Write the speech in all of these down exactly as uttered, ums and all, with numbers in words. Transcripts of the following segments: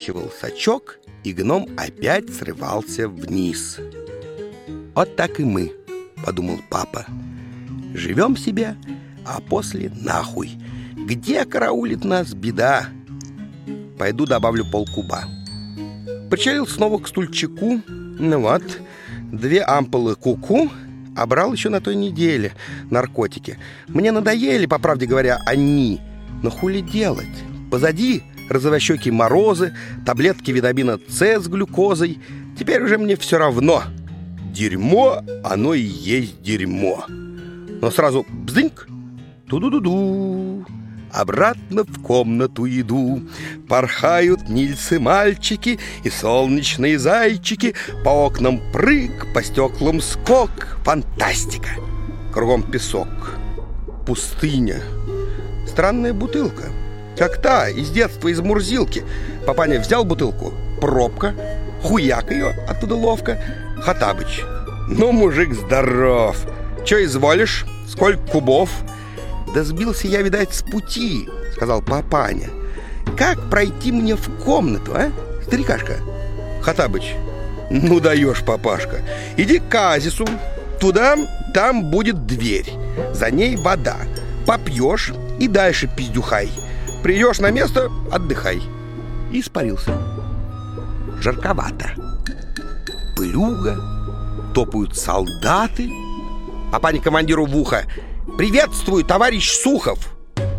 поворачивал сачок, и гном опять срывался вниз. «Вот так и мы», — подумал папа. «Живем себе, а после нахуй. Где караулит нас беда? Пойду добавлю полкуба». Причалил снова к стульчику. Ну вот, две ампулы куку, а брал еще на той неделе наркотики. Мне надоели, по правде говоря, они. Но хули делать? Позади розовощекие морозы, таблетки витамина С с глюкозой. Теперь уже мне все равно. Дерьмо, оно и есть дерьмо. Но сразу бздыньк, ту-ду-ду-ду. Обратно в комнату иду. Порхают нильсы-мальчики и солнечные зайчики. По окнам прыг, по стеклам скок. Фантастика! Кругом песок. Пустыня. Странная бутылка, как та из детства, из Мурзилки. Папаня взял бутылку, пробка, хуяк ее оттуда ловко. Хаттабыч: ну, мужик здоров. Че изволишь? Сколько кубов? Да сбился я, видать, с пути, сказал папаня. Как пройти мне в комнату, а, старикашка? Хаттабыч: ну даешь, папашка. Иди к оазису. Туда, там будет дверь. За ней вода. Попьешь и дальше пиздюхай. Придешь на место, отдыхай. И испарился. Жарковато. Пылюга. Топают солдаты. Папаня командиру в ухо: приветствую, товарищ Сухов.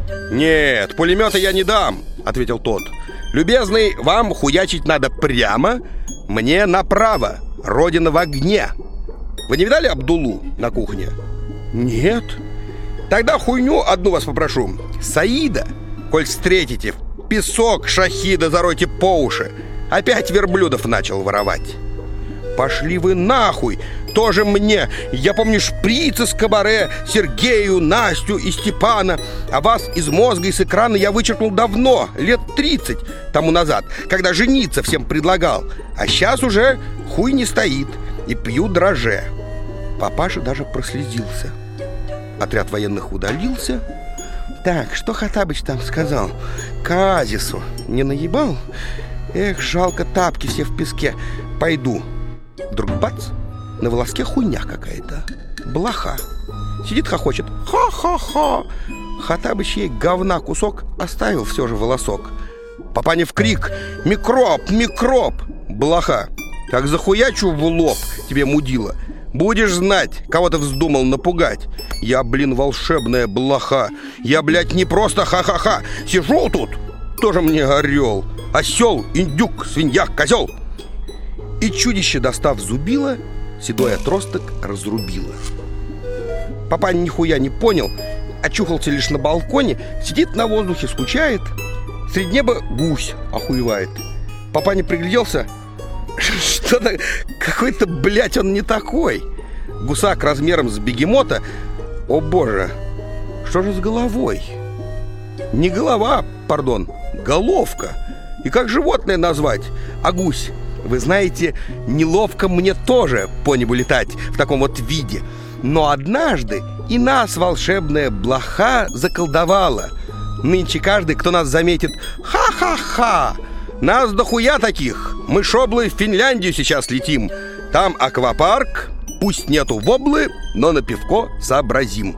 Нет, пулемета я не дам, ответил тот. Любезный, вам хуячить надо прямо, мне направо. Родина в огне. Вы не видали Абдулу на кухне? Нет. Тогда хуйню одну вас попрошу. Саида, коль встретите, в песок шахида заройте по уши. Опять верблюдов начал воровать. Пошли вы нахуй, тоже мне. Я помню шприцы с кабаре, Сергею, Настю и Степана. А вас из мозга и с экрана я вычеркнул давно, лет тридцать тому назад, когда жениться всем предлагал. А сейчас уже хуй не стоит, и пью драже. Папаша даже прослезился. Отряд военных удалился. Так, что Хаттабыч там сказал? К оазису не наебал? Эх, жалко, тапки все в песке. Пойду. Вдруг бац, на волоске хуйня какая-то. Блоха. Сидит, хохочет. Ха-ха-ха. Хаттабыч ей говна кусок, оставил все же волосок. Папаня в крик: микроб, микроб. Блоха: как захуячу в лоб тебе, мудила, будешь знать, кого ты вздумал напугать. Я, блин, волшебная блоха. Я, блядь, не просто ха-ха-ха. Сижу тут, тоже мне орел. Осел, индюк, свинья, козел. И чудище, достав зубило, седой отросток разрубило. Папаня нихуя не понял, очухался лишь на балконе, сидит на воздухе, скучает. Средь неба гусь охуевает. Папаня пригляделся. Что-то, какой-то, блядь, он не такой. Гусак размером с бегемота. О боже, что же с головой? Не голова, пардон, головка. И как животное назвать? А гусь? Вы знаете, неловко мне тоже по небу летать в таком вот виде. Но однажды и нас волшебная блоха заколдовала. Нынче каждый, кто нас заметит: ха-ха-ха! Нас дохуя таких. Мы шоблы в Финляндию сейчас летим. Там аквапарк. Пусть нету воблы, но на пивко сообразим.